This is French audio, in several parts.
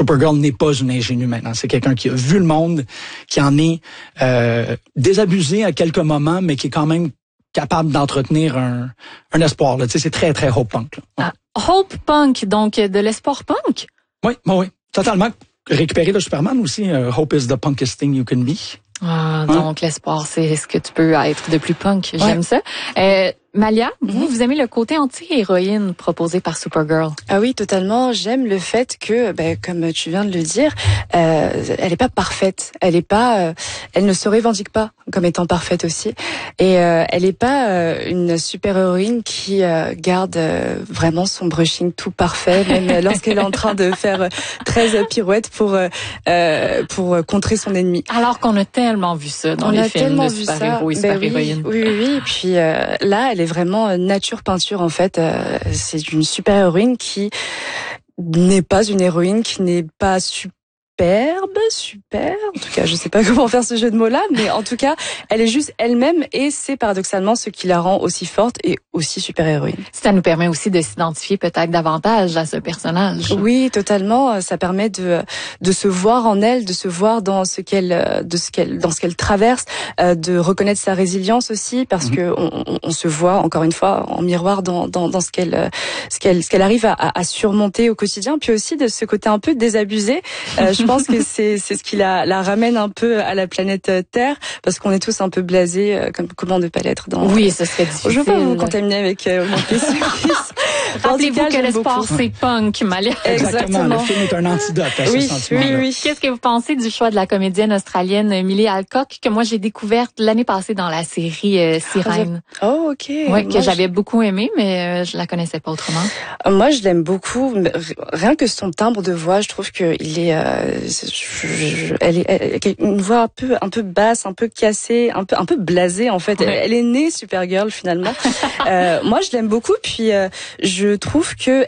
Supergirl n'est pas une ingénue maintenant. C'est quelqu'un qui a vu le monde, qui en est désabusé à quelques moments, mais qui est quand même capable d'entretenir un espoir. Là. Tu sais, c'est très, très hope punk. Là. Ouais. Hope punk, donc de l'espoir punk? Oui, totalement. Récupérer le Superman aussi. Hope is the punkest thing you can be. Ah, donc l'espoir, c'est ce que tu peux être de plus punk. J'aime ça. Malia, vous aimez le côté anti-héroïne proposé par Supergirl? Ah oui, totalement. J'aime le fait que, comme tu viens de le dire, elle est pas parfaite. Elle ne se revendique pas comme étant parfaite aussi. Et elle est pas une super-héroïne qui garde vraiment son brushing tout parfait, même lorsqu'elle est en train de faire 13 pirouettes pour contrer son ennemi. Alors qu'on a tellement vu ça dans les films de super-héros et super-héroïnes. Oui. Puis là, elle est vraiment nature peinture en fait. C'est une super-héroïne qui n'est pas une héroïne, qui n'est pas super. En tout cas, je sais pas comment faire ce jeu de mots-là, mais en tout cas, elle est juste elle-même et c'est paradoxalement ce qui la rend aussi forte et aussi super-héroïne. Ça nous permet aussi de s'identifier peut-être davantage à ce personnage. Oui, totalement. Ça permet de se voir en elle, de se voir dans ce qu'elle traverse, de reconnaître sa résilience aussi, parce que on se voit encore une fois en miroir dans ce qu'elle arrive à surmonter au quotidien, puis aussi de ce côté un peu désabusé. Je pense que c'est ce qui la ramène un peu à la planète Terre, parce qu'on est tous un peu blasés, comment ne pas l'être dans... Oui, ce serait difficile. Je veux pas vous contaminer avec mon fils. Rappelez-vous que l'espoir, c'est punk, Malia. Exactement. Le film est un antidote à ce sentiment. Oui. Qu'est-ce que vous pensez du choix de la comédienne australienne Millie Alcock, que moi j'ai découverte l'année passée dans la série Sirène? Oh, ok. Ouais, que j'avais beaucoup aimé, mais je la connaissais pas autrement. Moi, je l'aime beaucoup. Rien que son timbre de voix, je trouve qu'il est... elle a une voix un peu basse, un peu cassée, un peu blasée en fait. Ouais. Elle est née Supergirl finalement. Moi, je l'aime beaucoup. Puis je trouve que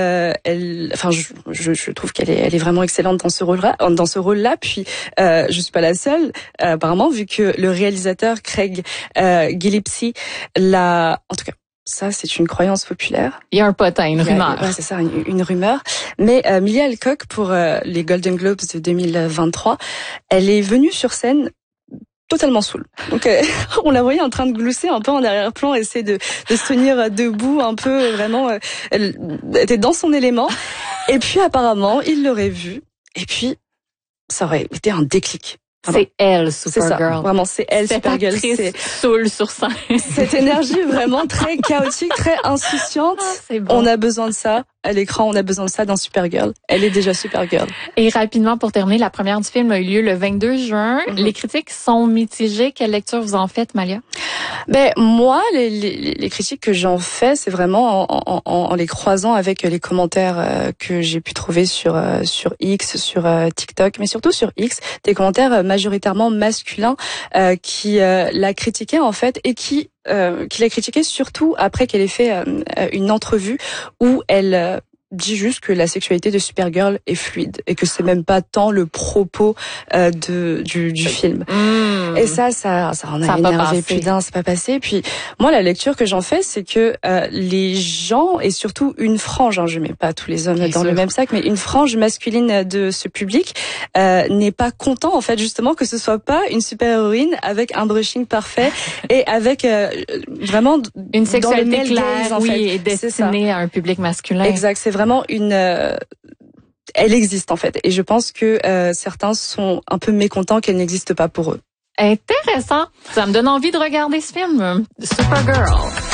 je trouve qu'elle est vraiment excellente dans ce rôle-là. Puis je suis pas la seule apparemment, vu que le réalisateur Craig Gillespie en tout cas. Ça, c'est une croyance populaire. Il y a un potin, une rumeur. Ouais, c'est ça, une rumeur. Mais Millie Alcock, pour les Golden Globes de 2023, elle est venue sur scène totalement saoule. Donc on la voyait en train de glousser un peu en arrière-plan, essayer de se tenir debout un peu, vraiment. Elle était dans son élément. Et puis apparemment, il l'aurait vue. Et puis, ça aurait été un déclic. C'est elle, Supergirl. C'est ça, vraiment, c'est elle, Supergirl. C'est saoule sur scène. Cette énergie vraiment très chaotique, très insouciante. C'est bon. On a besoin de ça. À l'écran, on a besoin de ça dans Supergirl. Elle est déjà Supergirl. Et rapidement, pour terminer, la première du film a eu lieu le 22 juin. Les critiques sont mitigées. Quelle lecture vous en faites, Malia? Moi, les critiques que j'en fais, c'est vraiment en les croisant avec les commentaires que j'ai pu trouver sur X, sur TikTok, mais surtout sur X, des commentaires majoritairement masculins qui l'a critiqué en fait et qui l'a critiqué surtout après qu'elle ait fait une entrevue où elle dit juste que la sexualité de Supergirl est fluide et que c'est même pas tant le propos du film. Et ça en a énervé plus d'un, c'est pas passé. Puis moi, la lecture que j'en fais, c'est que les gens, et surtout une frange, je mets pas tous les hommes dans le même sac, mais une frange masculine de ce public n'est pas content en fait justement que ce soit pas une super-héroïne avec un brushing parfait et avec vraiment une sexualité claire, en fait. Oui, et destinée à un public masculin. Exact, c'est vraiment elle existe en fait, et je pense que certains sont un peu mécontents qu'elle n'existe pas pour eux. Intéressant. Ça me donne envie de regarder ce film, Supergirl.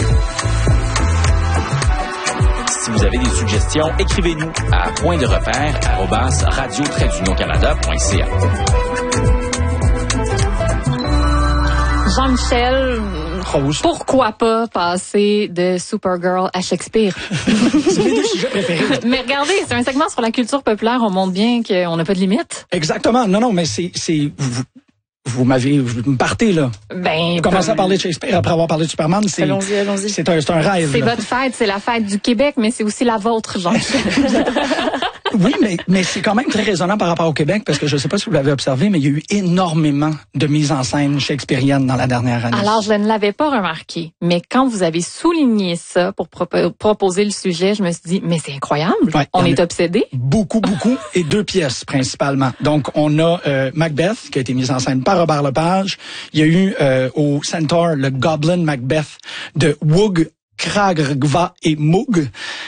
Si vous avez des suggestions, écrivez-nous à pointderepère@radio-canada.ca. Jean-Michel, pourquoi pas passer de Supergirl à Shakespeare? C'est mes deux sujets préférés. Mais regardez, c'est un segment sur la culture populaire. On montre bien qu'on n'a pas de limite. Exactement. Non, mais c'est vous me partez, là. Ben, Vous commencez à parler de Shakespeare après avoir parlé de Superman. Allons-y. C'est un rêve. c'est là. votre fête, c'est la fête du Québec, mais c'est aussi la vôtre, Jean-Michel. Oui, mais c'est quand même très raisonnable par rapport au Québec, parce que je ne sais pas si vous l'avez observé, mais il y a eu énormément de mises en scène shakespeariennes dans la dernière année. Alors, je ne l'avais pas remarqué, mais quand vous avez souligné ça pour proposer le sujet, je me suis dit, mais c'est incroyable, Ouais, on est obsédés. Beaucoup, et 2 pièces principalement. Donc, on a Macbeth, qui a été mise en scène par Robert Lepage. Il y a eu au Centaur le Goblin Macbeth de Woog, Kragva et Moog.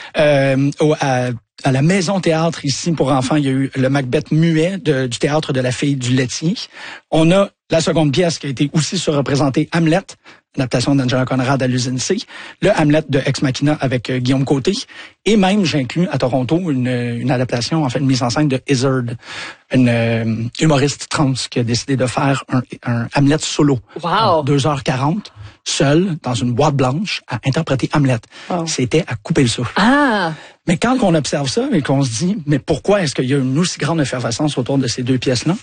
À la Maison Théâtre ici pour enfants, il y a eu le Macbeth muet du théâtre de la Fille du laitier. On a la seconde pièce qui a été aussi surreprésentée, Hamlet, adaptation d'Angela Conrad à l'usine C, le Hamlet de Ex Machina avec Guillaume Côté, et même j'inclus à Toronto une adaptation, en fait une mise en scène de Izzard, une humoriste trans qui a décidé de faire un Hamlet solo. Wow! 2h40, seul, dans une boîte blanche, à interpréter Hamlet. Wow. C'était à couper le souffle. Ah! Mais quand on observe ça et qu'on se dit, mais pourquoi est-ce qu'il y a une aussi grande effervescence autour de ces 2 pièces-là?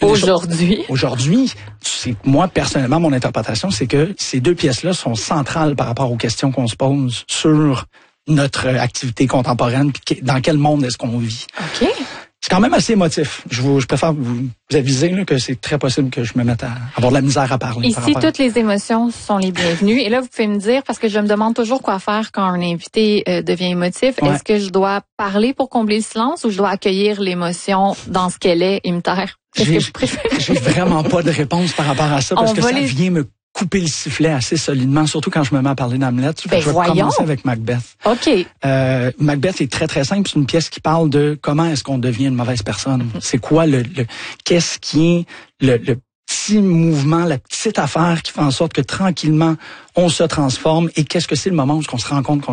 Aujourd'hui, c'est moi personnellement mon interprétation, c'est que ces 2 pièces-là sont centrales par rapport aux questions qu'on se pose sur notre activité contemporaine, puis dans quel monde est-ce qu'on vit. OK. C'est quand même assez émotif. Je préfère vous aviser là, que c'est très possible que je me mette à avoir de la misère à parler. Ici, toutes les émotions sont les bienvenues. Et là, vous pouvez me dire, parce que je me demande toujours quoi faire quand un invité devient émotif. Ouais. Est-ce que je dois parler pour combler le silence ou je dois accueillir l'émotion dans ce qu'elle est et me taire? Qu'est-ce que je préfère? J'ai vraiment pas de réponse par rapport à ça parce que ça vient me couper le sifflet assez solidement, surtout quand je me mets à parler d'Hamlet. Ben je vais commencer avec Macbeth. OK. Macbeth est très, très simple. C'est une pièce qui parle de comment est-ce qu'on devient une mauvaise personne. C'est quoi qu'est-ce qui est le petit mouvement, la petite affaire qui fait en sorte que tranquillement, on se transforme et qu'est-ce que c'est le moment où on se rend compte qu'on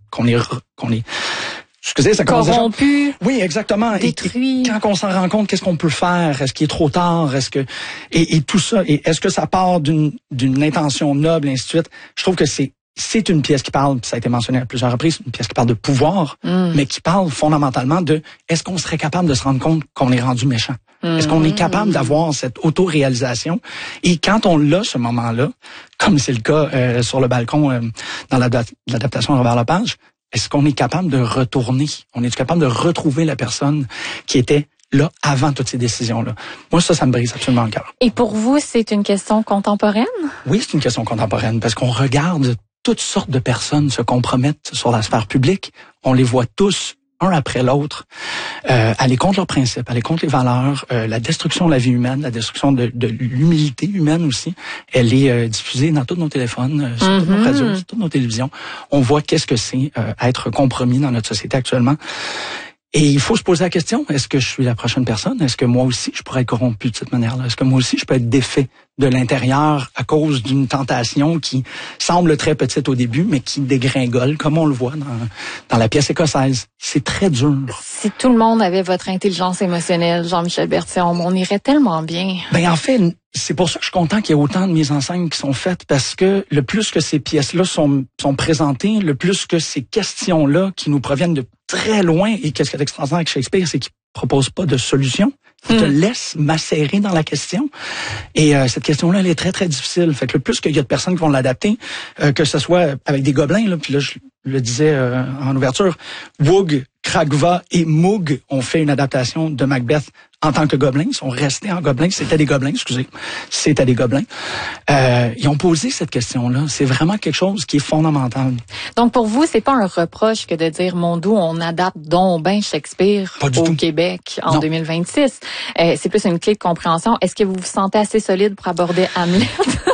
est excusez, ça commence corrompu. Oui, exactement. Détruit. Et quand on s'en rend compte, qu'est-ce qu'on peut faire? Est-ce qu'il est trop tard? Et tout ça, et est-ce que ça part d'une intention noble, et ainsi de suite? Je trouve que c'est une pièce qui parle, ça a été mentionné à plusieurs reprises, une pièce qui parle de pouvoir, mais qui parle fondamentalement de est-ce qu'on serait capable de se rendre compte qu'on est rendu méchant? Est-ce qu'on est capable d'avoir cette auto-réalisation? Et quand on l'a, ce moment-là, comme c'est le cas sur le balcon dans l'adaptation de Robert Lepage, est-ce qu'on est capable de retourner? On est capable de retrouver la personne qui était là avant toutes ces décisions-là? Moi, ça me brise absolument le cœur. Et pour vous, c'est une question contemporaine? Oui, c'est une question contemporaine parce qu'on regarde toutes sortes de personnes se compromettre sur la sphère publique. On les voit tous, un après l'autre, aller contre leurs principes, aller contre les valeurs, la destruction de la vie humaine, la destruction de l'humilité humaine aussi. Elle est diffusée dans tous nos téléphones, sur toutes nos radios, sur toutes nos télévisions. On voit qu'est-ce que c'est être compromis dans notre société actuellement. Et il faut se poser la question, est-ce que je suis la prochaine personne? Est-ce que moi aussi, je pourrais être corrompu de cette manière-là? Est-ce que moi aussi, je peux être défait de l'intérieur à cause d'une tentation qui semble très petite au début, mais qui dégringole, comme on le voit dans la pièce écossaise? C'est très dur. Si tout le monde avait votre intelligence émotionnelle, Jean-Michel Berthiaume, on irait tellement bien. Ben en fait, c'est pour ça que je suis content qu'il y ait autant de mises en scène qui sont faites, parce que le plus que ces pièces-là sont présentées, le plus que ces questions-là qui nous proviennent de très loin, et qu'est-ce qui est extraordinaire avec Shakespeare, c'est qu'il propose pas de solution. Il te laisse macérer dans la question. Et cette question-là, elle est très, très difficile. Fait que le plus qu'il y a de personnes qui vont l'adapter, que ce soit avec des gobelins, là, puis là, je le disais en ouverture, Woog, Kragva et Moog ont fait une adaptation de Macbeth en tant que gobelins. Ils sont restés en gobelins. C'était des gobelins, excusez. C'était des gobelins. Ils ont posé cette question-là. C'est vraiment quelque chose qui est fondamental. Donc, pour vous, c'est pas un reproche que de dire, mon doux, on adapte donc ben Shakespeare au Québec en 2026. C'est plus une clé de compréhension. Est-ce que vous vous sentez assez solide pour aborder Hamlet?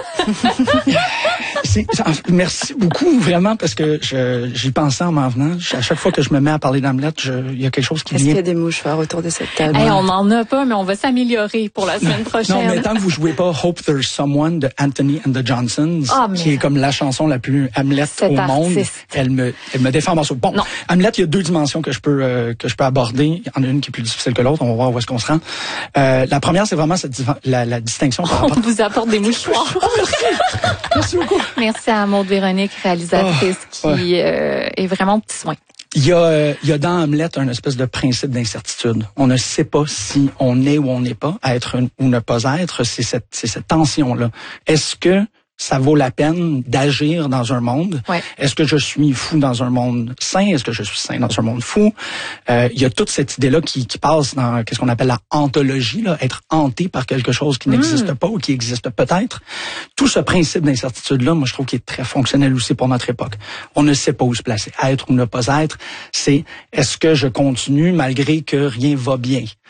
Merci beaucoup, vraiment, parce que j'y pensais en m'en venant. À chaque fois que je me mets à parler d'Hamlet, il y a quelque chose qui vient. Est-ce qu'il y a des mouchoirs autour de cette table? Hey, on n'en a pas, mais on va s'améliorer pour la semaine prochaine. Non, mais tant que vous jouez pas Hope There's Someone de Anthony and the Johnsons, qui est comme la chanson la plus Hamlet au monde, elle me défend en morceaux. Bon, non. Hamlet, il y a 2 dimensions que je peux aborder. Il y en a une qui est plus difficile que l'autre. On va voir où est-ce qu'on se rend. La première, c'est vraiment la distinction. On vous apporte des mouchoirs. Merci beaucoup. Merci à Maude Véronique, réalisatrice, qui est vraiment petit soin. Il y a dans Hamlet un espèce de principe d'incertitude. On ne sait pas si on est ou on n'est pas, être ou ne pas être. C'est cette tension-là. Est-ce que ça vaut la peine d'agir dans un monde? Ouais. Est-ce que je suis fou dans un monde sain? Est-ce que je suis sain dans un monde fou? Il y a toute cette idée-là qui passe dans qu'est-ce qu'on appelle la hantologie, là, être hanté par quelque chose qui n'existe pas ou qui existe peut-être. Tout ce principe d'incertitude-là, moi, je trouve qu'il est très fonctionnel aussi pour notre époque. On ne sait pas où se placer. Être ou ne pas être, c'est est-ce que je continue malgré que rien va bien?